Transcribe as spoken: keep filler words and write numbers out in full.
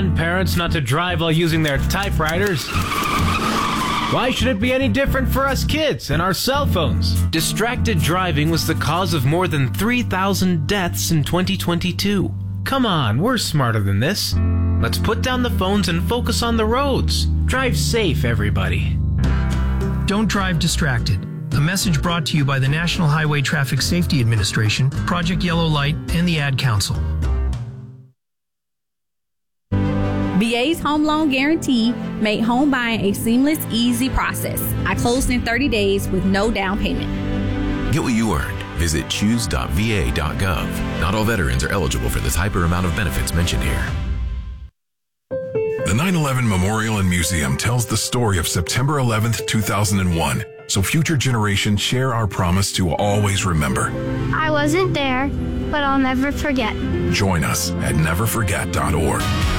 command parents not to drive while using their typewriters. Why should it be any different for us kids and our cell phones? Distracted driving was the cause of more than three thousand deaths in twenty twenty-two. Come on, we're smarter than this. Let's put down the phones and focus on the roads. Drive safe, everybody. Don't drive distracted. A message brought to you by the National Highway Traffic Safety Administration, Project Yellow Light, and the Ad Council. V A's Home Loan Guarantee made home buying a seamless, easy process. I closed in thirty days with no down payment. Get what you earned. Visit choose dot v a dot gov. Not all veterans are eligible for the type or amount of benefits mentioned here. The nine eleven Memorial and Museum tells the story of September eleventh, two thousand one, so future generations share our promise to always remember. I wasn't there, but I'll never forget. Join us at never forget dot org.